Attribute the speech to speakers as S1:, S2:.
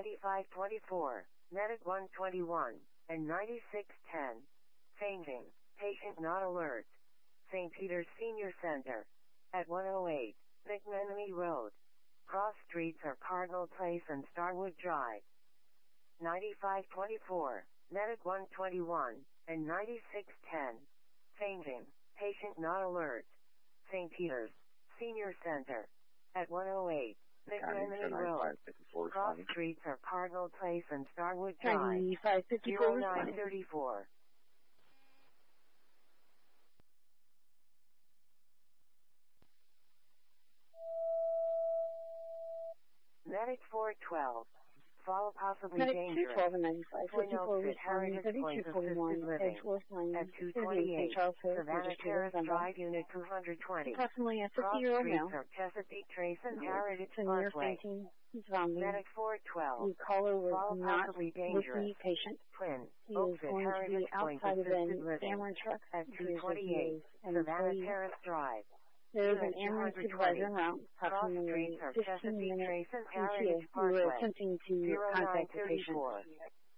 S1: 9524, Medic 121, and 9610. Changing. Patient not alert. St. Peter's Senior Center. At 108, McMenemy Road. Cross streets are Cardinal Place and Starwood Drive. 9524, Medic 121, and 9610. Changing. Patient not alert. St. Peter's Senior Center. At 108, McMenemy Road. Cross streets are Cardinal Place and Starwood Drive. 0934. Medic 412. Follow possibly
S2: Medic
S1: dangerous.
S2: 212 and 95, 54 responding, 3241, Edgeworth Lane,
S1: at 228,
S2: St. Charles Hill,
S1: Savannah Terrace Drive, Unit 220.
S2: Approximately a
S1: Cross
S2: 50-year-old
S1: streets
S2: male.
S1: are Chesapeake Trace and Heritage
S2: Near
S1: Parkway.
S2: fainting, vomiting.
S1: Medic 412.
S2: The caller was
S1: Follow
S2: not
S1: possibly
S2: with
S1: dangerous.
S2: the patient.
S1: Twin.
S2: He is going to be outside of an ambulance truck.
S1: At 228, Savannah Terrace Drive.
S2: There is an ambulance supervisor en route, approximately 15 minutes ETA. We were attempting to contact the patient.